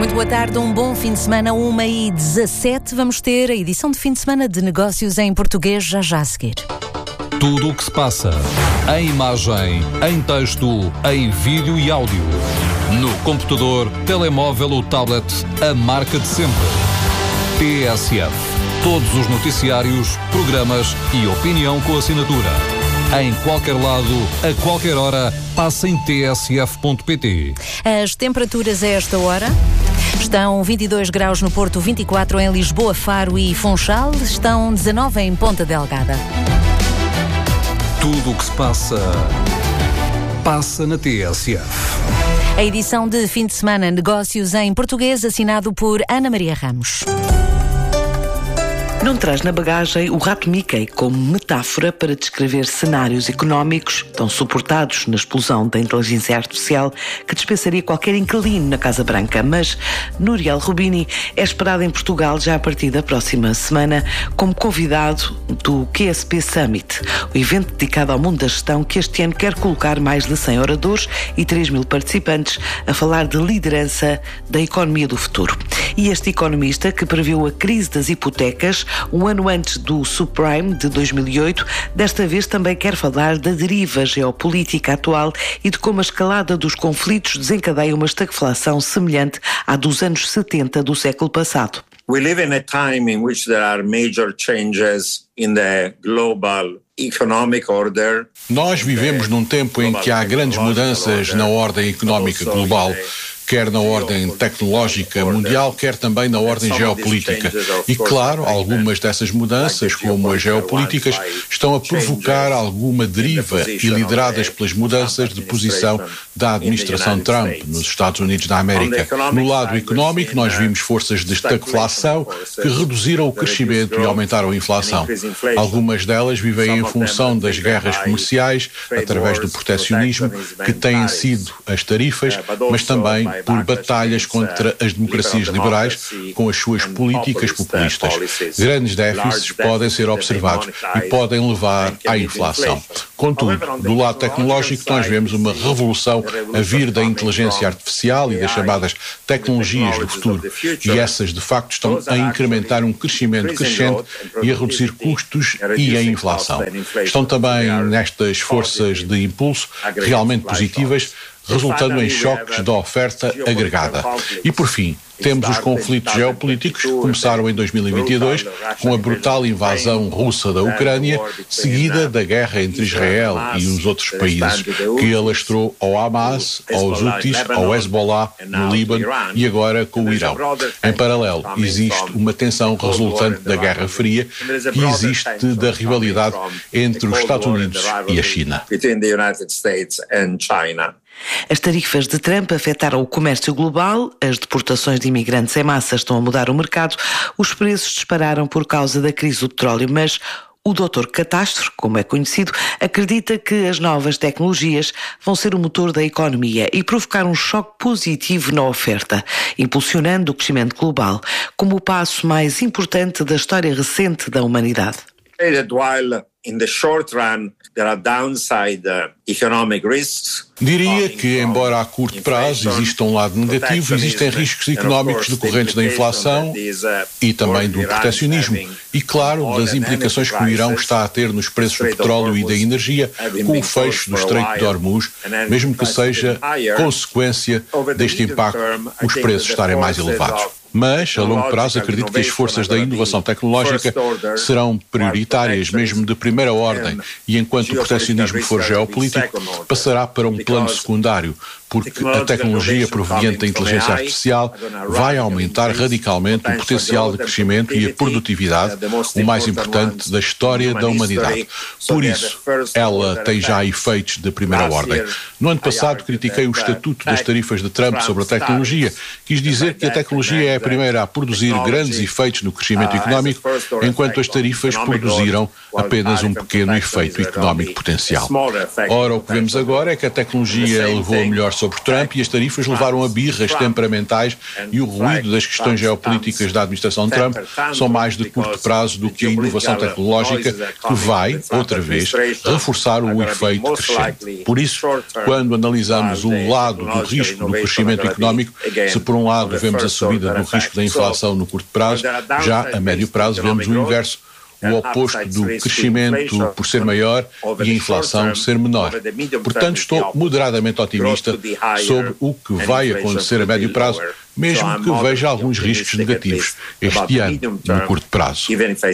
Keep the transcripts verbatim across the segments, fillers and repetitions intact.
Muito boa tarde, um bom fim de semana, uma e dezassete. Vamos ter a edição de fim de semana de Negócios em Português já já a seguir. Tudo o que se passa, em imagem, em texto, em vídeo e áudio. No computador, telemóvel ou tablet, a marca de sempre. T S F. Todos os noticiários, programas e opinião com assinatura. Em qualquer lado, a qualquer hora, passa em t s f ponto p t. As temperaturas a esta hora estão vinte e dois graus no Porto, vinte e quatro em Lisboa, Faro e Funchal, estão dezanove em Ponta Delgada. Tudo o que se passa, passa na T S F. A edição de fim de semana Negócios em Português, assinado por Ana Maria Ramos. Não traz na bagagem o rato Mickey como metáfora para descrever cenários económicos tão suportados na explosão da inteligência artificial que dispensaria qualquer inquilino na Casa Branca, mas Nouriel Roubini é esperado em Portugal já a partir da próxima semana como convidado do Q S P Summit, o evento dedicado ao mundo da gestão que este ano quer colocar mais de cem oradores e três mil participantes a falar de liderança da economia do futuro. E este economista, que previu a crise das hipotecas um ano antes do subprime de dois mil e oito, desta vez também quer falar da deriva geopolítica atual e de como a escalada dos conflitos desencadeia uma estagflação semelhante à dos anos setenta do século passado. We live in a time in which there are major changes in the global economic order. Nós vivemos num tempo em que há grandes mudanças na ordem económica global, quer na ordem tecnológica mundial, quer também na ordem geopolítica. E, claro, algumas dessas mudanças, como as geopolíticas, estão a provocar alguma deriva e lideradas pelas mudanças de posição da administração Trump nos Estados Unidos da América. No lado económico, nós vimos forças de estagflação que reduziram o crescimento e aumentaram a inflação. Algumas delas vivem em função das guerras comerciais, através do protecionismo, que têm sido as tarifas, mas também por batalhas contra as democracias liberais com as suas políticas populistas. Grandes déficits podem ser observados e podem levar à inflação. Contudo, do lado tecnológico, nós vemos uma revolução a vir da inteligência artificial e das chamadas tecnologias do futuro. E essas, de facto, estão a incrementar um crescimento crescente e a reduzir custos e a inflação. Estão também nestas forças de impulso realmente positivas, resultando em choques da oferta agregada. E, por fim, temos os conflitos geopolíticos que começaram em dois mil e vinte e dois com a brutal invasão russa da Ucrânia, seguida da guerra entre Israel e os outros países, que alastrou ao Hamas, aos Houthis, ao Hezbollah, no Líbano e agora com o Irão. Em paralelo, existe uma tensão resultante da Guerra Fria que existe da rivalidade entre os Estados Unidos e a China. As tarifas de Trump afetaram o comércio global, as deportações de imigrantes em massa estão a mudar o mercado, os preços dispararam por causa da crise do petróleo, mas o doutor Catastro, como é conhecido, acredita que as novas tecnologias vão ser o motor da economia e provocar um choque positivo na oferta, impulsionando o crescimento global, como o passo mais importante da história recente da humanidade. In the short run, there are downside uh, economic risks. Diria que, embora a curto prazo exista um lado negativo, existem riscos económicos decorrentes da inflação e também do protecionismo e, claro, das implicações que o Irão está a ter nos preços do petróleo e da energia com o fecho do Estreito de Hormuz, mesmo que seja consequência deste impacto os preços estarem mais elevados. Mas, a longo prazo, acredito que as forças da inovação tecnológica serão prioritárias, mesmo de primeira ordem, e enquanto o protecionismo for geopolítico, passará para um plano secundário, porque a tecnologia proveniente da inteligência artificial vai aumentar radicalmente o potencial de crescimento e a produtividade, o mais importante da história da humanidade. Por isso, ela tem já efeitos de primeira ordem. No ano passado, critiquei o estatuto das tarifas de Trump sobre a tecnologia. Quis dizer que a tecnologia é a primeira a produzir grandes efeitos no crescimento económico, enquanto as tarifas produziram apenas um pequeno efeito económico potencial. Ora, o que vemos agora é que a tecnologia levou a melhor sobre Trump e as tarifas levaram a birras temperamentais e o ruído das questões geopolíticas da administração Trump são mais de curto prazo do que a inovação tecnológica que vai, outra vez, reforçar o efeito crescente. Por isso, quando analisamos o lado do risco do crescimento económico, se por um lado vemos a subida do risco da inflação no curto prazo, já a médio prazo vemos o inverso, o oposto do crescimento por ser maior e a inflação ser menor. Portanto, estou moderadamente otimista sobre o que vai acontecer a médio prazo, mesmo que veja alguns riscos negativos este ano, no curto prazo.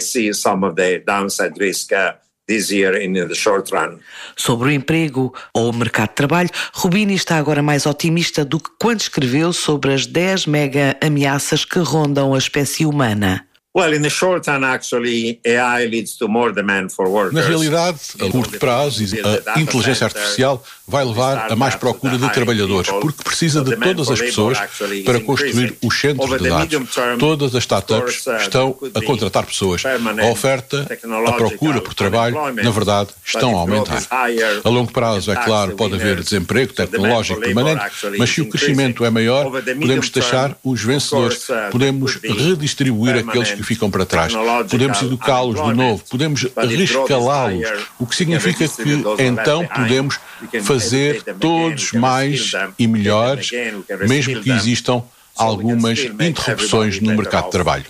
Sobre o emprego ou o mercado de trabalho, Rubini está agora mais otimista do que quando escreveu sobre as dez mega ameaças que rondam a espécie humana. Na realidade, a curto prazo, a inteligência artificial vai levar a mais procura de trabalhadores, porque precisa de todas as pessoas para construir os centros de dados. Todas as startups estão a contratar pessoas. A oferta, a procura por trabalho, na verdade, estão a aumentar. A longo prazo, é claro, pode haver desemprego tecnológico permanente, mas se o crescimento é maior, podemos taxar os vencedores, podemos redistribuir aqueles que ficam para trás, podemos educá-los de novo, podemos rescalá-los, o que significa que então podemos fazer todos mais e melhores, mesmo que existam algumas interrupções no mercado de trabalho.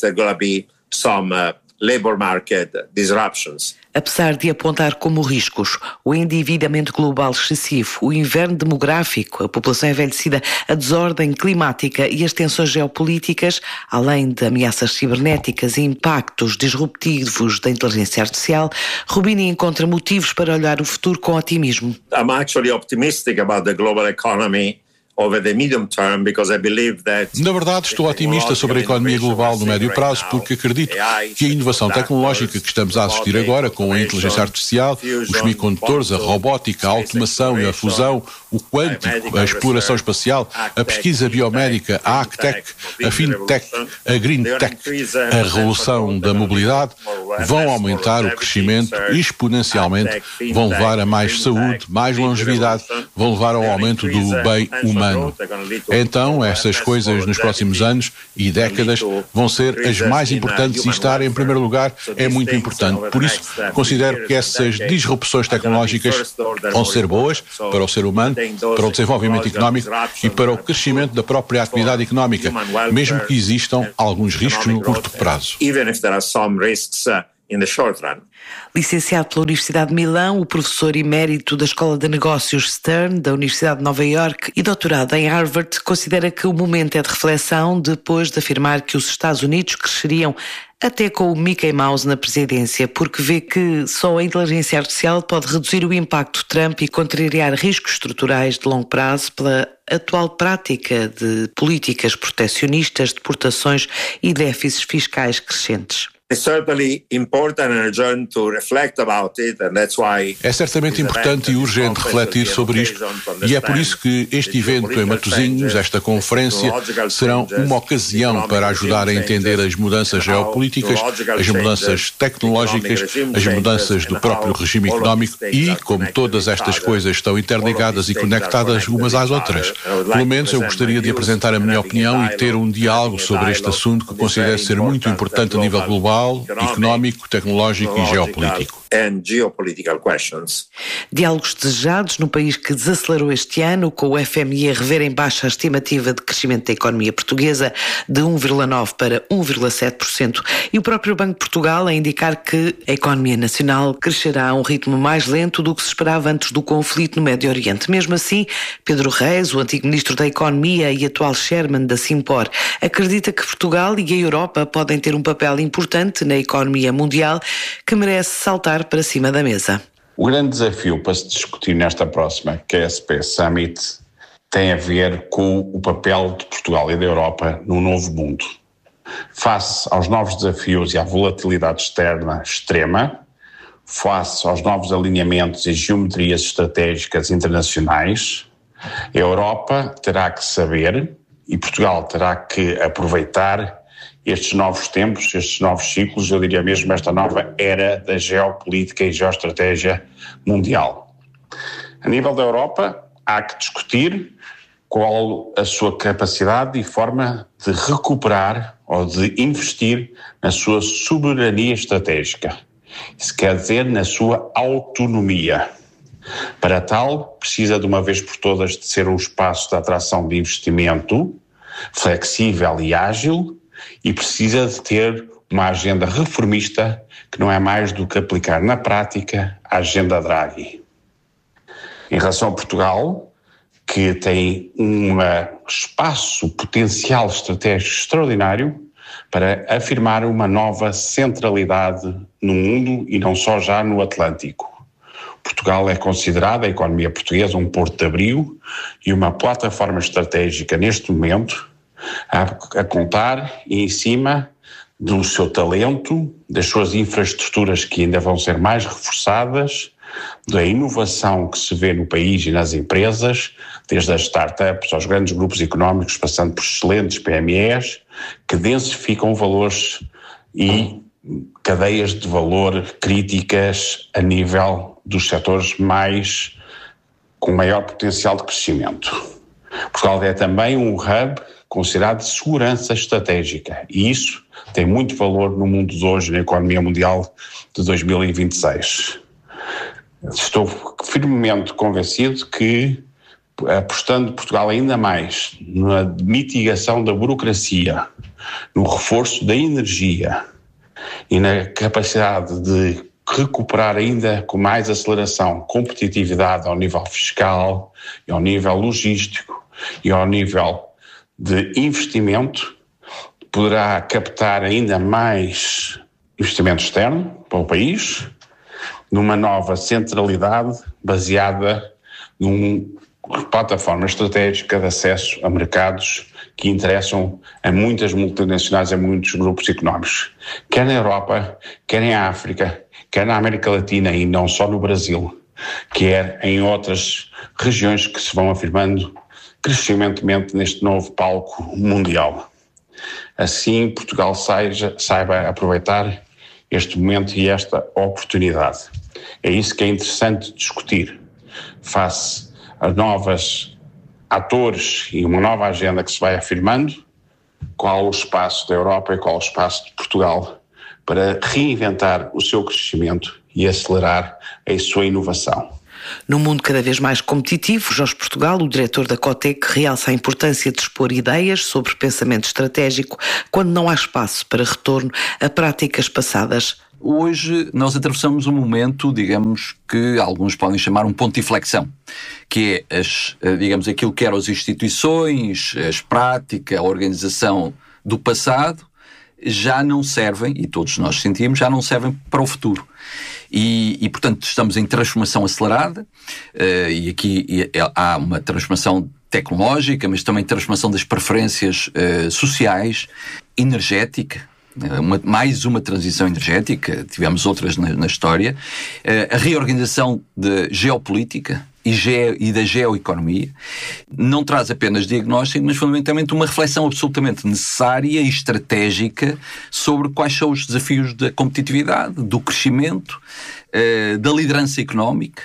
Apesar de apontar como riscos o endividamento global excessivo, o inverno demográfico, a população envelhecida, a desordem climática e as tensões geopolíticas, além de ameaças cibernéticas e impactos disruptivos da inteligência artificial, Rubini encontra motivos para olhar o futuro com otimismo. I'm actually optimistic about the global economy. Na verdade, estou otimista sobre a economia global no médio prazo porque acredito que a inovação tecnológica que estamos a assistir agora, com a inteligência artificial, os semicondutores, a robótica, a automação e a fusão, o quântico, a exploração espacial, a pesquisa biomédica, a agtech, a fintech, a greentech, a revolução da mobilidade, vão aumentar o crescimento exponencialmente, vão levar a mais saúde, mais longevidade, vão levar ao aumento do bem humano. Então, essas coisas nos próximos anos e décadas vão ser as mais importantes e estar em primeiro lugar é muito importante. Por isso, considero que essas disrupções tecnológicas vão ser boas para o ser humano, para o desenvolvimento económico e para o crescimento da própria atividade económica, mesmo que existam alguns riscos no curto prazo. Licenciado pela Universidade de Milão, o professor emérito da Escola de Negócios Stern, da Universidade de Nova Iorque e doutorado em Harvard, considera que o momento é de reflexão depois de afirmar que os Estados Unidos cresceriam até com o Mickey Mouse na presidência, porque vê que só a inteligência artificial pode reduzir o impacto de Trump e contrariar riscos estruturais de longo prazo pela atual prática de políticas protecionistas, deportações e déficits fiscais crescentes. É certamente importante e urgente refletir sobre isto e é por isso que este evento em Matosinhos, esta conferência, serão uma ocasião para ajudar a entender as mudanças geopolíticas, as mudanças tecnológicas, as mudanças do próprio regime económico e, como todas estas coisas estão interligadas e conectadas umas às outras. Pelo menos eu gostaria de apresentar a minha opinião e ter um diálogo sobre este assunto que considero ser muito importante a nível global, económico, tecnológico e geopolítico. Diálogos desejados no país que desacelerou este ano, com o F M I a rever em baixa a estimativa de crescimento da economia portuguesa de um vírgula nove por cento para um vírgula sete por cento e o próprio Banco de Portugal a indicar que a economia nacional crescerá a um ritmo mais lento do que se esperava antes do conflito no Médio Oriente. Mesmo assim, Pedro Reis, o antigo Ministro da Economia e atual Chairman da Simpor, acredita que Portugal e a Europa podem ter um papel importante na economia mundial que merece saltar para cima da mesa. O grande desafio para se discutir nesta próxima Q S P Summit tem a ver com o papel de Portugal e da Europa no novo mundo. Face aos novos desafios e à volatilidade externa extrema, face aos novos alinhamentos e geometrias estratégicas internacionais, a Europa terá que saber e Portugal terá que aproveitar estes novos tempos, estes novos ciclos, eu diria mesmo esta nova era da geopolítica e geoestratégia mundial. A nível da Europa, há que discutir qual a sua capacidade e forma de recuperar ou de investir na sua soberania estratégica. Isso quer dizer na sua autonomia. Para tal, precisa de uma vez por todas de ser um espaço de atração de investimento flexível e ágil e precisa de ter uma agenda reformista que não é mais do que aplicar na prática a agenda Draghi. Em relação a Portugal, que tem um espaço potencial estratégico extraordinário para afirmar uma nova centralidade no mundo e não só já no Atlântico. Portugal é considerada, a economia portuguesa, um porto de abrigo e uma plataforma estratégica neste momento a, a contar em cima do seu talento, das suas infraestruturas que ainda vão ser mais reforçadas, da inovação que se vê no país e nas empresas, desde as startups aos grandes grupos económicos, passando por excelentes P M Es, que densificam valores e cadeias de valor críticas a nível dos setores mais com maior potencial de crescimento. Portugal é também um hub considerado de segurança estratégica e isso tem muito valor no mundo de hoje, na economia mundial de dois mil e vinte e seis. Estou firmemente convencido que, apostando Portugal ainda mais na mitigação da burocracia, no reforço da energia e na capacidade de recuperar ainda com mais aceleração competitividade ao nível fiscal, e ao nível logístico e ao nível de investimento, poderá captar ainda mais investimento externo para o país, numa nova centralidade baseada numa plataforma estratégica de acesso a mercados que interessam a muitas multinacionais, a muitos grupos económicos, quer na Europa, quer em África, quer na América Latina e não só no Brasil, quer em outras regiões que se vão afirmando crescentemente neste novo palco mundial. Assim, Portugal saiba, saiba aproveitar este momento e esta oportunidade. É isso que é interessante discutir, face a novas atores e uma nova agenda que se vai afirmando, qual o espaço da Europa e qual o espaço de Portugal para reinventar o seu crescimento e acelerar a sua inovação. Num mundo cada vez mais competitivo, Jorge Portugal, o diretor da Cotec, realça a importância de expor ideias sobre pensamento estratégico quando não há espaço para retorno a práticas passadas. Hoje nós atravessamos um momento, digamos, que alguns podem chamar um ponto de inflexão, que é, as, digamos, aquilo que eram as instituições, as práticas, a organização do passado, já não servem, e todos nós sentimos, já não servem para o futuro. E, e portanto, estamos em transformação acelerada, uh, e aqui e, há uma transformação tecnológica, mas também transformação das preferências uh, sociais, energética, Uma, mais uma transição energética, tivemos outras na, na história, uh, a reorganização da geopolítica e, ge, e da geoeconomia, não traz apenas diagnóstico, mas fundamentalmente uma reflexão absolutamente necessária e estratégica sobre quais são os desafios da competitividade, do crescimento, uh, da liderança económica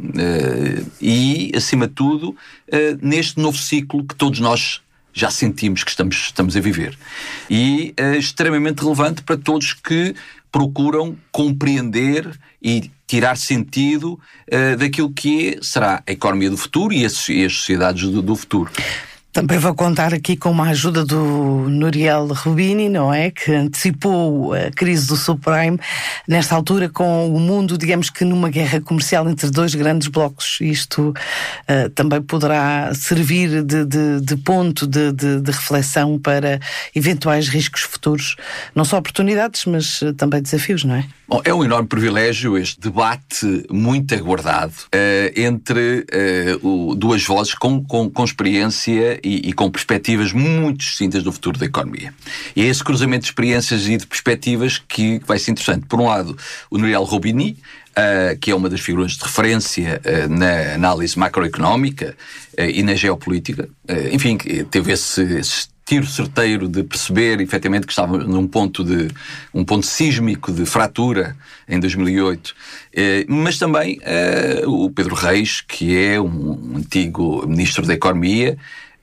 uh, e, acima de tudo, uh, neste novo ciclo que todos nós já sentimos que estamos, estamos a viver. E é extremamente relevante para todos que procuram compreender e tirar sentido uh, daquilo que será a economia do futuro e as, e as sociedades do, do futuro. Também vou contar aqui com uma ajuda do Nouriel Rubini, não é? Que antecipou a crise do subprime, nesta altura com o mundo, digamos que numa guerra comercial entre dois grandes blocos. Isto uh, também poderá servir de, de, de ponto de, de, de reflexão para eventuais riscos futuros. Não só oportunidades, mas uh, também desafios, não é? Bom, é um enorme privilégio este debate muito aguardado uh, entre uh, o, duas vozes com, com, com experiência e, e com perspectivas muito distintas do futuro da economia. E é esse cruzamento de experiências e de perspectivas que vai ser interessante. Por um lado, o Nouriel Rubini, uh, que é uma das figuras de referência uh, na análise macroeconómica uh, e na geopolítica. Uh, enfim, teve esse, esse tiro certeiro de perceber efetivamente que estava num ponto de um ponto sísmico de fratura em dois mil e oito, eh, mas também eh, o Pedro Reis, que é um antigo Ministro da Economia,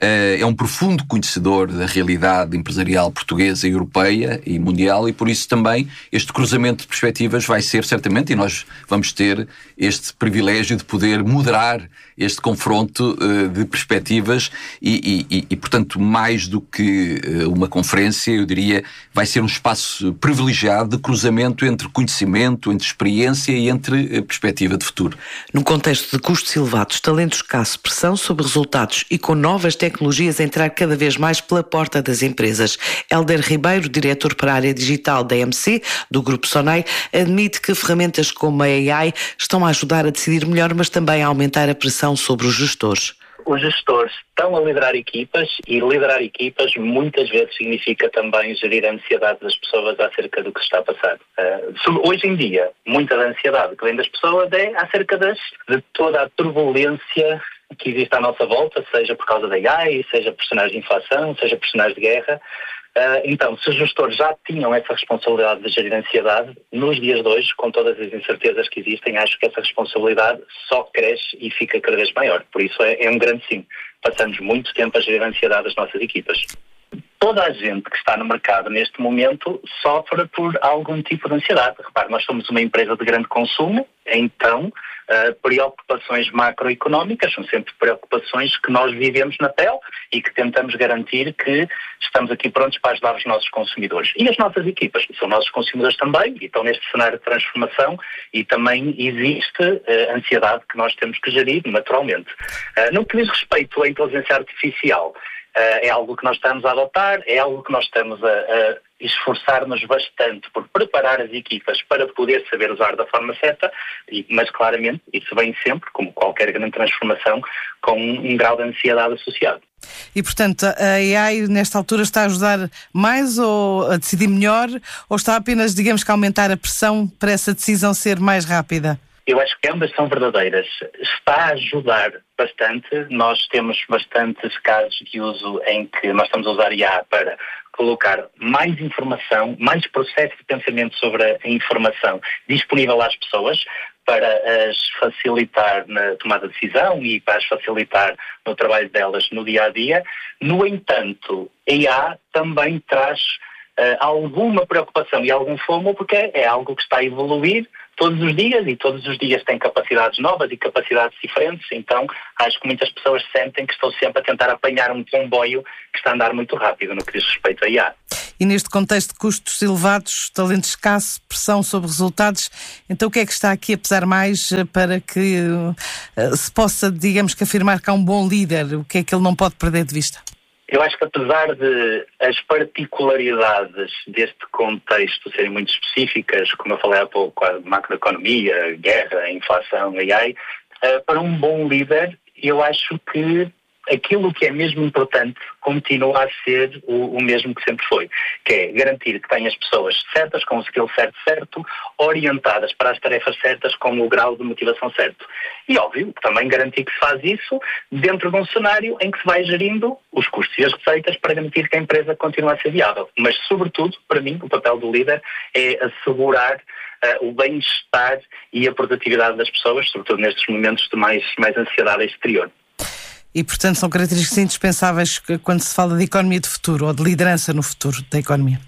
é um profundo conhecedor da realidade empresarial portuguesa, europeia e mundial, e por isso também este cruzamento de perspectivas vai ser certamente, e nós vamos ter este privilégio de poder moderar este confronto uh, de perspectivas e, e, e, portanto, mais do que uh, uma conferência, eu diria, vai ser um espaço privilegiado de cruzamento entre conhecimento, entre experiência e entre uh, perspectiva de futuro. Num contexto de custos elevados, talento escasso, pressão sobre resultados e com novas tecnologias a entrar cada vez mais pela porta das empresas, Hélder Ribeiro, diretor para a área digital da E M C, do Grupo Sonai, admite que ferramentas como a A I estão a ajudar a decidir melhor, mas também a aumentar a pressão sobre os gestores. Os gestores estão a liderar equipas e liderar equipas muitas vezes significa também gerir a ansiedade das pessoas acerca do que se está a passar. Uh, hoje em dia, muita da ansiedade que vem das pessoas é acerca das, de toda a turbulência que existe à nossa volta, seja por causa da A I, seja por cenários de inflação, seja por cenários de guerra. Uh, então, se os gestores já tinham essa responsabilidade de gerir a ansiedade, nos dias de hoje, com todas as incertezas que existem, acho que essa responsabilidade só cresce e fica cada vez maior. Por isso é, é um grande sim. Passamos muito tempo a gerir a ansiedade das nossas equipas. Toda a gente que está no mercado neste momento sofre por algum tipo de ansiedade. Repare, nós somos uma empresa de grande consumo, então uh, preocupações macroeconómicas são sempre preocupações que nós vivemos na pele e que tentamos garantir que estamos aqui prontos para ajudar os nossos consumidores. E as nossas equipas, que são nossos consumidores também, e estão neste cenário de transformação e também existe uh, ansiedade que nós temos que gerir naturalmente. Uh, no que diz respeito à inteligência artificial, Uh, é algo que nós estamos a adotar, é algo que nós estamos a, a esforçar-nos bastante por preparar as equipas para poder saber usar da forma certa, e, mas claramente isso vem sempre, como qualquer grande transformação, com um, um grau de ansiedade associado. E, portanto, a A I nesta altura está a ajudar mais ou a decidir melhor, ou está apenas, digamos que, a aumentar a pressão para essa decisão ser mais rápida? Eu acho que ambas são verdadeiras. Está a ajudar bastante. Nós temos bastantes casos de uso em que nós estamos a usar I A para colocar mais informação, mais processo de pensamento sobre a informação disponível às pessoas, para as facilitar na tomada de decisão e para as facilitar no trabalho delas no dia a dia. No entanto, a I A também traz uh, alguma preocupação e algum fomo, porque é algo que está a evoluir todos os dias, e todos os dias tem capacidades novas e capacidades diferentes, então acho que muitas pessoas sentem que estão sempre a tentar apanhar um comboio que está a andar muito rápido no que diz respeito à I A. E neste contexto de custos elevados, talento escasso, pressão sobre resultados, então o que é que está aqui a pesar mais para que uh, se possa, digamos que, afirmar que há um bom líder? O que é que ele não pode perder de vista? Eu acho que apesar de as particularidades deste contexto serem muito específicas, como eu falei há pouco, a macroeconomia, a guerra, a inflação, a A I, para um bom líder, eu acho que aquilo que é mesmo importante continua a ser o, o mesmo que sempre foi, que é garantir que tem as pessoas certas, com o skill certo, certo, orientadas para as tarefas certas, com o grau de motivação certo. E óbvio, também garantir que se faz isso dentro de um cenário em que se vai gerindo os custos e as receitas para garantir que a empresa continue a ser viável. Mas, sobretudo, para mim, o papel do líder é assegurar uh, o bem-estar e a produtividade das pessoas, sobretudo nestes momentos de mais, mais ansiedade exterior. E, portanto, são características indispensáveis quando se fala de economia de futuro ou de liderança no futuro da economia.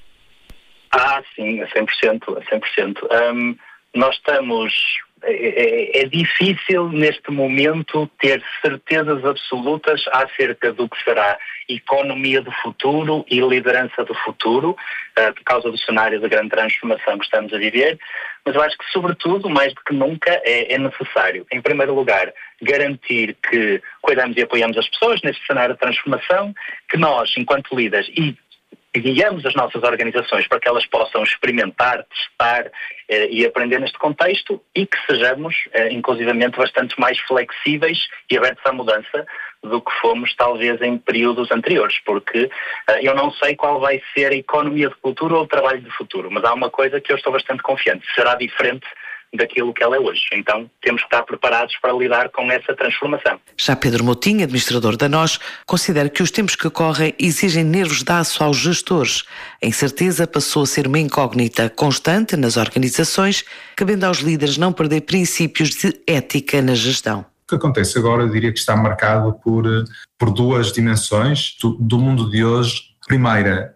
Ah, sim, a cem por cento, a cem por cento. Um, nós estamos... É, é, é difícil neste momento ter certezas absolutas acerca do que será economia do futuro e liderança do futuro, uh, por causa do cenário de grande transformação que estamos a viver, mas eu acho que, sobretudo, mais do que nunca, é, é necessário, em primeiro lugar, garantir que cuidamos e apoiamos as pessoas neste cenário de transformação, que nós, enquanto líderes, e guiamos as nossas organizações para que elas possam experimentar, testar eh, e aprender neste contexto, e que sejamos, eh, inclusivamente, bastante mais flexíveis e abertos à mudança do que fomos, talvez, em períodos anteriores, porque eh, eu não sei qual vai ser a economia de futuro ou o trabalho de futuro, mas há uma coisa que eu estou bastante confiante: será diferente daquilo que ela é hoje. Então temos que estar preparados para lidar com essa transformação. Já Pedro Moutinho, administrador da Nós, considera que os tempos que correm exigem nervos de aço aos gestores. A incerteza passou a ser uma incógnita constante nas organizações, cabendo aos líderes não perder princípios de ética na gestão. O que acontece agora, eu diria que está marcado por, por duas dimensões do, do mundo de hoje. A primeira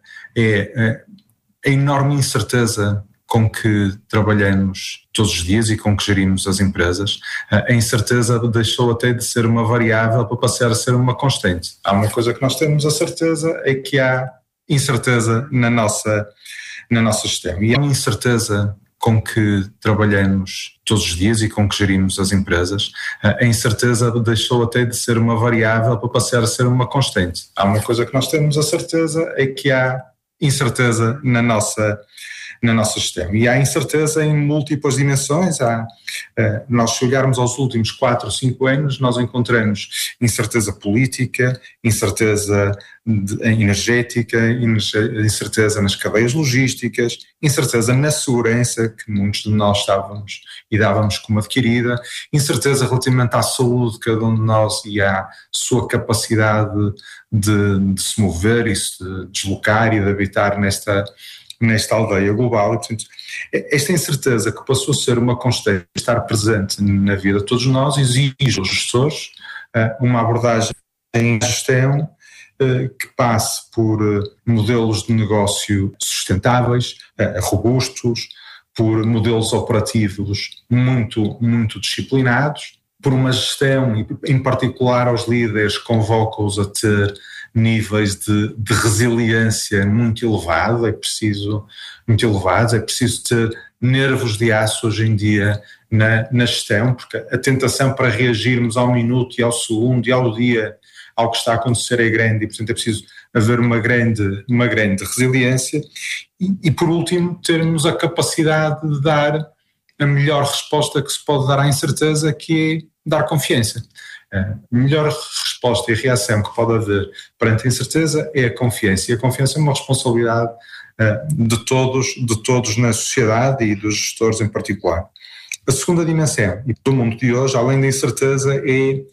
é a enorme incerteza com que trabalhamos todos os dias e com que gerimos as empresas. A incerteza deixou até de ser uma variável para passar a ser uma constante. Há uma coisa que nós temos a certeza, é que há incerteza na nossa, na nossa gestão. E há uma incerteza com que trabalhamos todos os dias e com que gerimos as empresas. A incerteza deixou até de ser uma variável para passar a ser uma constante. Há uma coisa que nós temos a certeza, é que há incerteza na nossa na nossa gestão. E há incerteza em múltiplas dimensões. Há, uh, nós, se olharmos aos últimos quatro ou cinco anos, nós encontramos incerteza política, incerteza de, energética, incerteza nas cadeias logísticas, incerteza na segurança, que muitos de nós estávamos e dávamos como adquirida, incerteza relativamente à saúde de cada um de nós e à sua capacidade de, de se mover e se deslocar e de habitar nesta nesta aldeia global. E, portanto, esta incerteza que passou a ser uma constante, estar presente na vida de todos nós, exige aos gestores uma abordagem em gestão que passe por modelos de negócio sustentáveis, robustos, por modelos operativos muito, muito disciplinados, por uma gestão, e em particular aos líderes, convoca-os a ter níveis de, de resiliência muito elevados, é preciso, muito elevados, é preciso ter nervos de aço hoje em dia na, na gestão, porque a tentação para reagirmos ao minuto e ao segundo e ao dia ao que está a acontecer é grande, e portanto é preciso haver uma grande, uma grande resiliência e, e por último termos a capacidade de dar a melhor resposta que se pode dar à incerteza, que é dar confiança. A melhor resposta e reação que pode haver perante a incerteza é a confiança, e a confiança é uma responsabilidade uh, de todos, de todos na sociedade e dos gestores em particular. A segunda dimensão, e do mundo de hoje, além da incerteza, é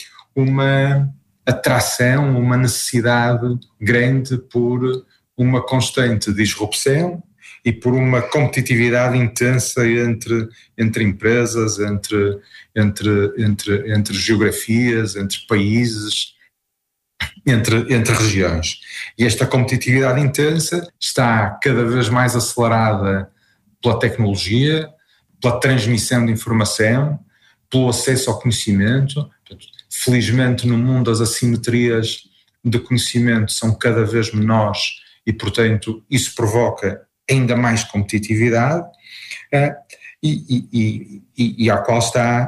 uma atração, uma necessidade grande por uma constante disrupção e por uma competitividade intensa entre, entre empresas, entre, entre, entre, entre geografias, entre países, entre, entre regiões. E esta competitividade intensa está cada vez mais acelerada pela tecnologia, pela transmissão de informação, pelo acesso ao conhecimento. Felizmente, no mundo, as assimetrias de conhecimento são cada vez menores e, portanto, isso provoca ainda mais competitividade, uh, e, e, e, e à qual está